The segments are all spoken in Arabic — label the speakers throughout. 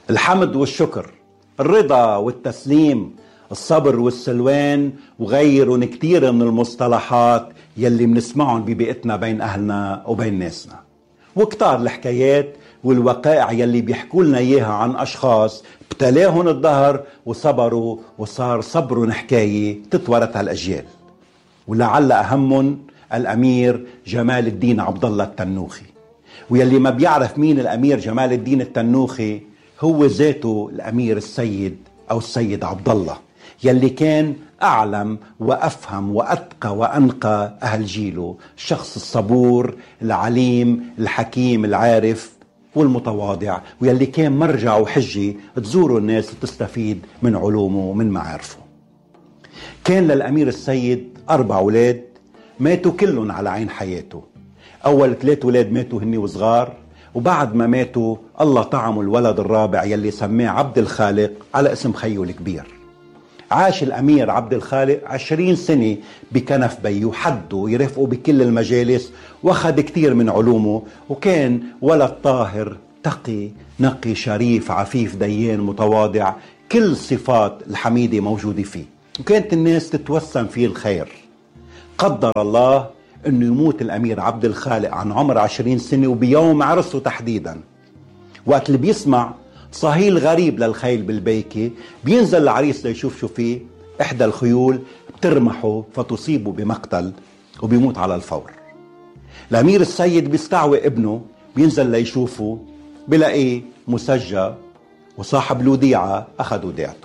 Speaker 1: الحمد والشكر، الرضا والتسليم، الصبر والسلوان، وغيرهم كتير من المصطلحات يلي منسمعهم ببيئتنا بين أهلنا وبين ناسنا. وكتار الحكايات والوقائع يلي بيحكوا لنا إياها عن أشخاص ابتلاهم الدهر وصبروا وصار صبرهم حكاية تتوارثها الأجيال. ولعل أهمهم الأمير جمال الدين عبد الله التنوخي. ويلي ما بيعرف مين الأمير جمال الدين التنوخي، هو ذاته الأمير السيد أو السيد عبد الله، يلي كان أعلم وأفهم وأتقى وأنقى أهل جيله، الشخص الصبور العليم الحكيم العارف والمتواضع، ويلي كان مرجع وحجة تزوره الناس وتستفيد من علومه ومن معارفه. كان للأمير السيد 4 أولاد ماتوا كلهم على عين حياته. أول 3 أولاد ماتوا هني وصغار، وبعد ما ماتوا الله طعموا الولد الرابع يلي سماه عبد الخالق على اسم خيه الكبير. عاش الأمير عبد الخالق 20 سنة بكنف بيه وحده يرافقه بكل المجالس، واخذ كتير من علومه، وكان ولد طاهر تقي نقي شريف عفيف ديان متواضع، كل صفات الحميدة موجودة فيه، وكانت الناس تتوسم فيه الخير. قدر الله انه يموت الأمير عبد الخالق عن عمر 20 سنة وبيوم عرسه تحديدا. وقت اللي بيسمع صهيل غريب للخيل بالبيكة بينزل العريس ليشوف شو فيه، إحدى الخيول بترمحه فتصيبه بمقتل وبيموت على الفور. الأمير السيد بيستعوي ابنه، بينزل ليشوفه بلاقيه مسجى وصاحب الوديعة أخذ وديعته.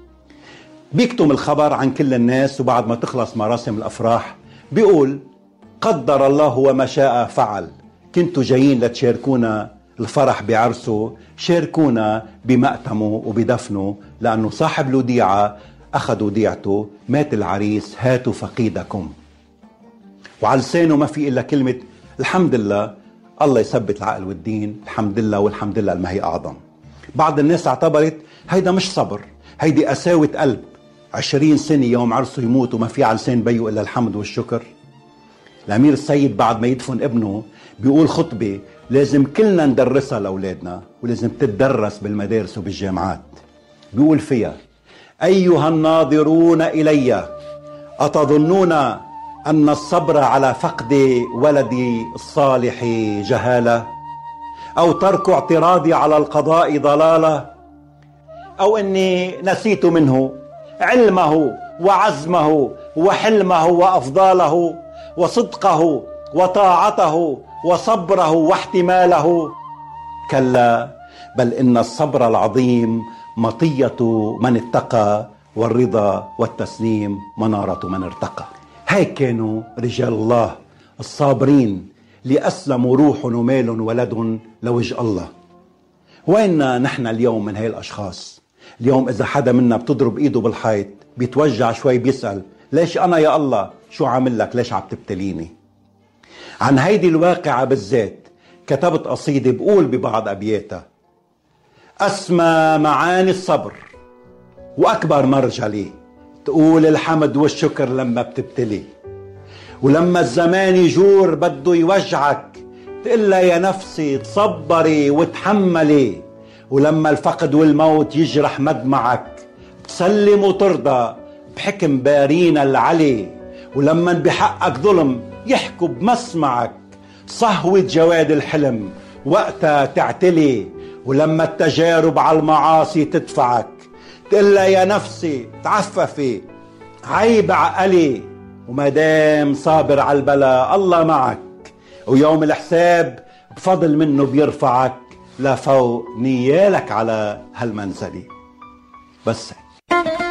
Speaker 1: بيكتم الخبر عن كل الناس، وبعد ما تخلص مراسم الأفراح بيقول قدر الله وما شاء فعل، كنتوا جايين لتشاركونا الفرح بعرسه، شاركونا بمأتمه وبدفنه، لأنه صاحب الوديعة أخذ وديعته، مات العريس، هاتوا فقيدكم. وعلى لسانه ما في إلا كلمة الحمد لله، الله يثبت العقل والدين، الحمد لله والحمد لله ما هي أعظم. بعض الناس اعتبرت هيدا مش صبر، هيدي قساوة قلب، 20 سنة يوم عرسه يموت وما في على لسان بيه إلا الحمد والشكر. الأمير السيد بعد ما يدفن ابنه بيقول خطبة لازم كلنا ندرسها لأولادنا، ولازم تتدرس بالمدارس وبالجامعات. بيقول فيها: أيها الناظرون إلي، أتظنون أن الصبر على فقد ولدي الصالح جهالة، أو ترك اعتراضي على القضاء ضلالة، أو أني نسيت منه علمه وعزمه وحلمه وأفضاله وصدقه وطاعته وصبره واحتماله؟ كلا، بل إن الصبر العظيم مطية من اتقى، والرضا والتسليم منارة من ارتقى. هيك كانوا رجال الله الصابرين اللي أسلموا روح ومال ولد لوجه الله. وين نحن اليوم من هاي الأشخاص؟ اليوم إذا حدا منا بتضرب إيده بالحيط بيتوجع شوي بيسأل ليش أنا يا الله؟ شو عامل لك؟ ليش عم تبتليني؟ عن هيدي الواقعة بالذات كتبت قصيدة بقول ببعض أبياتها: أسمى معاني الصبر وأكبر مرجلي، تقول الحمد والشكر لما بتبتلي، ولما الزمان يجور بده يوجعك تقلها يا نفسي تصبري وتحملي، ولما الفقد والموت يجرح مدمعك تسلم وترضى بحكم بارينا العلي، ولما بحقك ظلم يحكوا بمسمعك صهوة جواد الحلم وقتها تعتلي، ولما التجارب على المعاصي تدفعك تقلها يا نفسي تعففي عيب عقلي، وما دام صابر على البلاء الله معك، ويوم الحساب بفضل منه بيرفعك لفوق نيالك على هالمنزلي. بس